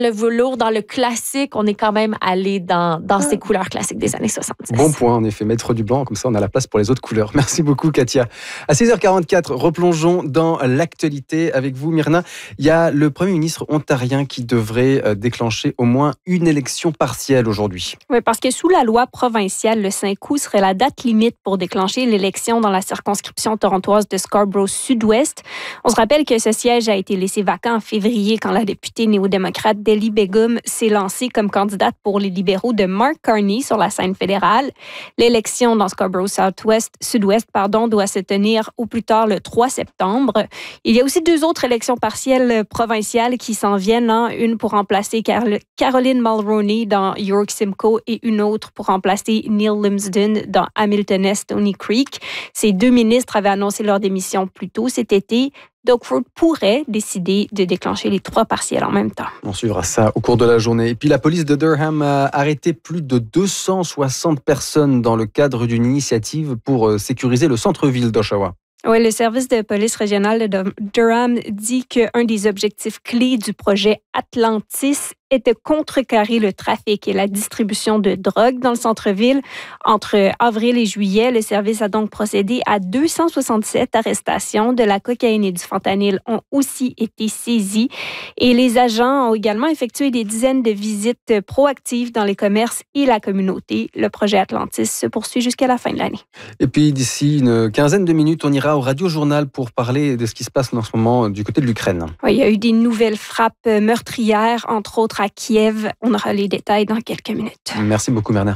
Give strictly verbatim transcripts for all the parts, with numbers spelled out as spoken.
le velours, dans le classique, on est quand même allé dans, dans ces couleurs classiques des années soixante-dix. Bon point, en effet, mettre du blanc, comme ça on a la place pour les autres couleurs. Merci beaucoup Katia. À six heures quarante-quatre, replongeons dans l'actualité avec vous Myrna. Il y a le Premier ministre ontarien qui devrait déclencher au moins une élection partielle aujourd'hui. Oui, parce que sous la loi provinciale, le cinq août serait la date limite pour déclencher l'élection dans la circonscription torontoise de Scarborough Sud-Ouest. On se rappelle que ce siège a été laissé vacant en février quand la députée néo-démocrate Delhi Begum s'est lancée comme candidate pour les libéraux de Mark Carney sur la scène fédérale. L'élection dans Scarborough Southwest, Sud-Ouest pardon, doit se tenir au plus tard le trois septembre. Il y a aussi deux autres élections partielles provinciales qui s'en viennent. Hein. Une pour remplacer Car- Caroline Mulroney dans York-Simcoe et une autre pour remplacer Neil Lumsden dans Hamilton-Est-Stony Creek. Ces deux ministres avaient annoncé leur démission plus tôt cet été. Doug Ford pourrait décider de déclencher les trois partiels en même temps. On suivra ça au cours de la journée. Et puis la police de Durham a arrêté plus de deux cent soixante personnes dans le cadre d'une initiative pour sécuriser le centre-ville d'Oshawa. Oui, le service de police régionale de Durham dit qu'un des objectifs clés du projet Atlantis est de contrecarrer le trafic et la distribution de drogue dans le centre-ville. Entre avril et juillet, le service a donc procédé à deux cent soixante-sept arrestations. De la cocaïne et du fentanyl ont aussi été saisis. Et les agents ont également effectué des dizaines de visites proactives dans les commerces et la communauté. Le projet Atlantis se poursuit jusqu'à la fin de l'année. Et puis d'ici une quinzaine de minutes, on ira au Radio-Journal pour parler de ce qui se passe en ce moment du côté de l'Ukraine. Oui, il y a eu des nouvelles frappes meurtrières, entre autres à Kiev. On aura les détails dans quelques minutes. Merci beaucoup, Myrna.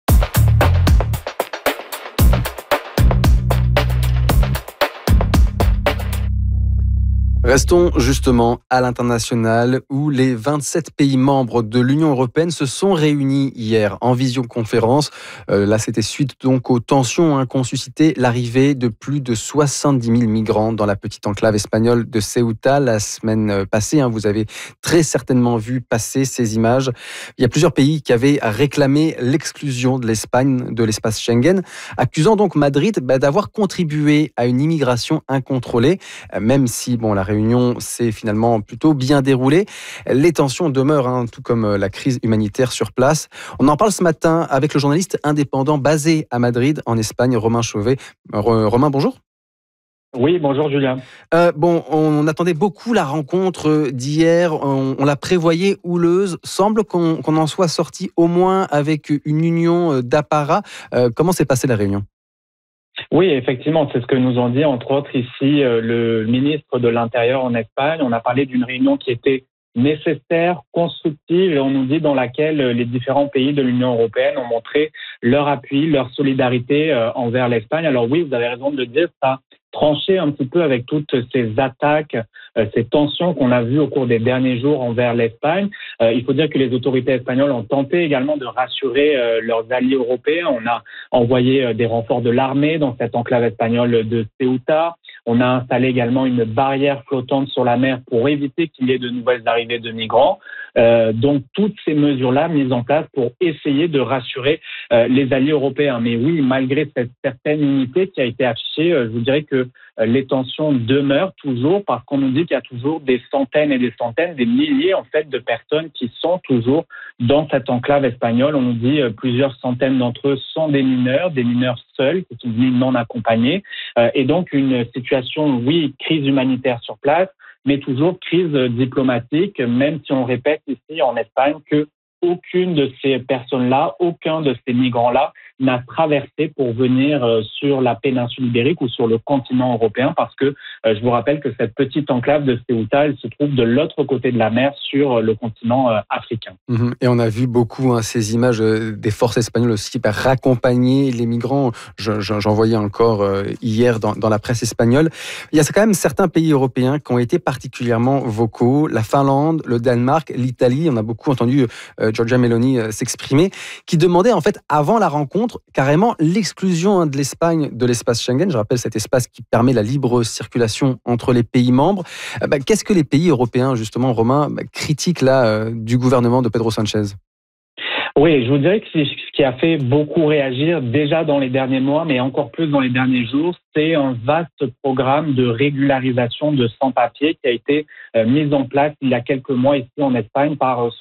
Restons justement à l'international où les vingt-sept pays membres de l'Union européenne se sont réunis hier en visioconférence. Euh, là, c'était suite donc aux tensions hein, qu'ont suscité l'arrivée de plus de soixante-dix mille migrants dans la petite enclave espagnole de Ceuta la semaine passée. Hein, vous avez très certainement vu passer ces images. Il y a plusieurs pays qui avaient réclamé l'exclusion de l'Espagne de l'espace Schengen, accusant donc Madrid bah, d'avoir contribué à une immigration incontrôlée, euh, même si bon la réunion s'est finalement plutôt bien déroulée. Les tensions demeurent, hein, tout comme la crise humanitaire sur place. On en parle ce matin avec le journaliste indépendant basé à Madrid, en Espagne, Romain Chauvet. Romain, bonjour. Oui, bonjour Julien. Euh, bon, on attendait beaucoup la rencontre d'hier, on, on la prévoyait houleuse. Semble qu'on, qu'on en soit sorti au moins avec une union d'apparat. Euh, comment s'est passée la réunion ? Oui, effectivement, c'est ce que nous ont dit, entre autres, ici, euh, le ministre de l'Intérieur en Espagne. On a parlé d'une réunion qui était nécessaire, constructive, et on nous dit dans laquelle les différents pays de l'Union européenne ont montré leur appui, leur solidarité euh, envers l'Espagne. Alors oui, vous avez raison de le dire, ça tranché un petit peu avec toutes ces attaques, euh, ces tensions qu'on a vues au cours des derniers jours envers l'Espagne. Euh, il faut dire que les autorités espagnoles ont tenté également de rassurer euh, leurs alliés européens. On a envoyé euh, des renforts de l'armée dans cette enclave espagnole de Ceuta. On a installé également une barrière flottante sur la mer pour éviter qu'il y ait de nouvelles arrivées de migrants. Euh, donc, toutes ces mesures-là mises en place pour essayer de rassurer euh, les alliés européens. Mais oui, malgré cette certaine unité qui a été affichée, euh, je vous dirais que euh, les tensions demeurent toujours parce qu'on nous dit qu'il y a toujours des centaines et des centaines, des milliers en fait de personnes qui sont toujours dans cette enclave espagnole. On nous dit euh, plusieurs centaines d'entre eux sont des mineurs, des mineurs seuls, qui sont venus non accompagnés. Euh, et donc, une situation, oui, crise humanitaire sur place, mais toujours crise diplomatique, même si on répète ici en Espagne que aucune de ces personnes-là, aucun de ces migrants-là n'a traversé pour venir sur la péninsule ibérique ou sur le continent européen parce que je vous rappelle que cette petite enclave de Ceuta, elle se trouve de l'autre côté de la mer sur le continent africain. Et on a vu beaucoup hein, ces images des forces espagnoles aussi par raccompagner les migrants. Je, je, j'en voyais encore hier dans, dans la presse espagnole. Il y a quand même certains pays européens qui ont été particulièrement vocaux. La Finlande, le Danemark, l'Italie. On a beaucoup entendu euh, Giorgia Meloni euh, s'exprimer, qui demandait en fait avant la rencontre carrément l'exclusion hein, de l'Espagne de l'espace Schengen. Je rappelle cet espace qui permet la libre circulation entre les pays membres. Euh, bah, qu'est-ce que les pays européens justement, Romain, bah, critiquent là euh, du gouvernement de Pedro Sánchez ? Oui, je vous dirais que c'est ce qui a fait beaucoup réagir déjà dans les derniers mois, mais encore plus dans les derniers jours, c'est un vaste programme de régularisation de sans-papiers qui a été euh, mis en place il y a quelques mois ici en Espagne par